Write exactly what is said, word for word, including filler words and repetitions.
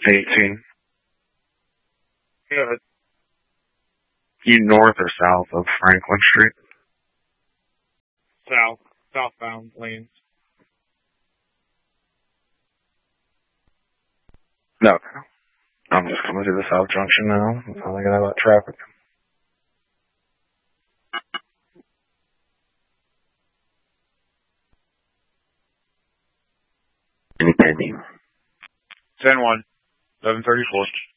eighteen. Good. You north or south of Franklin Street? South. Southbound lanes. No. I'm just coming to the South Junction now. I'm thinking about traffic. Any pending? ten one. eleven thirty-four.